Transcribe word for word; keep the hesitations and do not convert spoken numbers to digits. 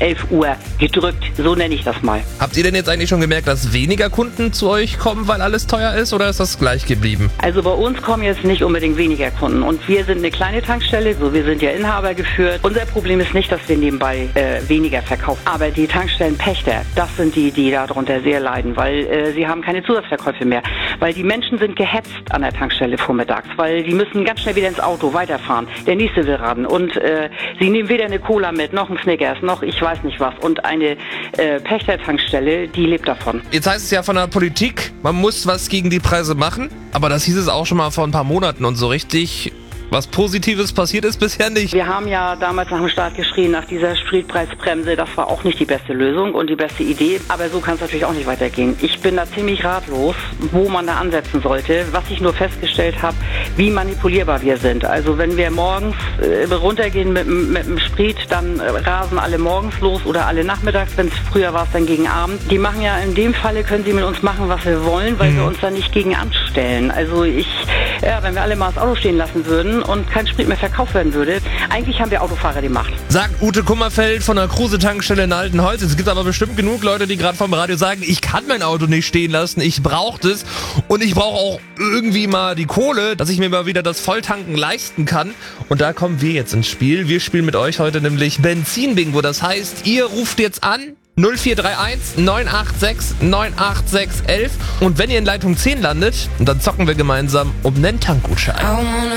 elf Uhr gedrückt, so nenne ich das mal. Habt ihr denn jetzt eigentlich schon gemerkt, dass weniger Kunden zu euch kommen, weil alles teuer ist, oder ist das gleich geblieben? Also bei uns kommen jetzt nicht unbedingt weniger Kunden und wir sind eine kleine Tankstelle, so wir sind ja Inhaber geführt. Unser Problem ist nicht, dass wir nebenbei äh, weniger verkaufen, aber die Tankstellenpächter, das sind die, die darunter sehr leiden, weil äh, sie haben keine Zusatzverkäufe mehr, weil die Menschen sind gehetzt an der Tankstelle vormittags, weil die müssen ganz schnell wieder ins Auto weiterfahren. Der nächste will ran und äh, sie nehmen weder eine Cola mit, noch ein Snickers, noch ich weiß nicht was. Und eine äh, Pächter-Tankstelle, die lebt davon. Jetzt heißt es ja von der Politik, man muss was gegen die Preise machen, aber das hieß es auch schon mal vor ein paar Monaten und so richtig was Positives passiert ist bisher nicht. Wir haben ja damals nach dem Start geschrien, nach dieser Spritpreisbremse, das war auch nicht die beste Lösung und die beste Idee, aber so kann es natürlich auch nicht weitergehen. Ich bin da ziemlich ratlos, wo man da ansetzen sollte. Was ich nur festgestellt habe, wie manipulierbar wir sind. Also wenn wir morgens äh, runtergehen mit, mit dem Sprit, dann äh, rasen alle morgens los oder alle nachmittags, wenn es früher war es dann gegen Abend. Die machen ja in dem Falle, können sie mit uns machen, was wir wollen, weil mhm. wir uns da nicht gegen anstellen. Also ich, ja, wenn wir alle mal das Auto stehen lassen würden und kein Sprit mehr verkauft werden würde. Eigentlich haben wir Autofahrer die Macht. Sagt Ute Kummerfeld von der Kruse-Tankstelle in Altenholz. Es gibt aber bestimmt genug Leute, die gerade vom Radio sagen, ich kann mein Auto nicht stehen lassen, ich brauche das und ich brauche auch irgendwie mal die Kohle, dass ich mir mal wieder das Volltanken leisten kann. Und da kommen wir jetzt ins Spiel. Wir spielen mit euch heute nämlich Benzin-Bingo. Das heißt, ihr ruft jetzt an null vier drei eins neun acht sechs neun acht sechs eins eins und wenn ihr in Leitung zehn landet, dann zocken wir gemeinsam um einen Tankgutschein.